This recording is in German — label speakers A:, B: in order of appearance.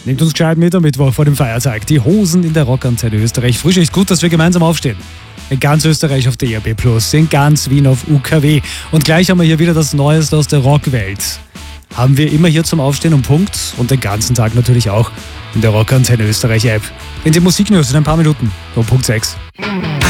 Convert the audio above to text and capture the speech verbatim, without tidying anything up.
A: Nehmt uns gescheit mit am Mittwoch vor dem Feiertag. Die Hosen in der Rockantenne Österreich. Frisch ist gut, dass wir gemeinsam aufstehen. In ganz Österreich auf der E R B Plus, in ganz Wien auf U K W. Und gleich haben wir hier wieder das Neueste aus der Rockwelt. Haben wir immer hier zum Aufstehen um Punkt und den ganzen Tag natürlich auch in der Rockantenne Österreich App. In die Musiknews in ein paar Minuten um Punkt sechs.